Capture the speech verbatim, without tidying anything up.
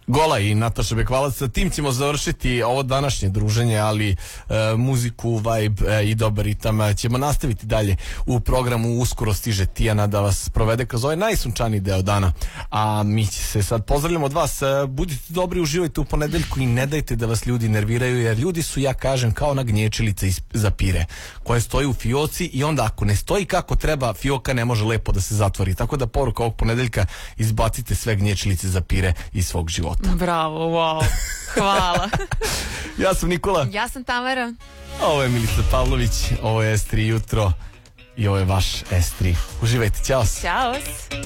Gola i Nataša Bekvalac. Sa tim ćemo završiti ovo današnje druženje, ali e, muziku, vibe e, i dobar ritam e, ćemo nastaviti dalje u programu. Uskoro stiže Tijana da vas provede kroz ovaj najsunčaniji deo dana, a mi se sad pozdravljamo od vas. E, budite dobri, uživajte u ponedeljku i ne dajte da vas ljudi nerviraju, jer ljudi su, ja kažem, kao nagnječilica iz zapire koja stoji u fioci i onda ako ne stoji kako treba, fioka ne može lepo da se zatvori. Tako da poruka ovog ponedeljka: izbacite sve gnječilice zapire iz svog života. Bravo, wow, hvala. Ja sam Nikola. Ja sam Tamara. Ovo je Milica Pavlović, ovo je S tri jutro i ovo je vaš S tri. Uživajte, ćao. Ćao.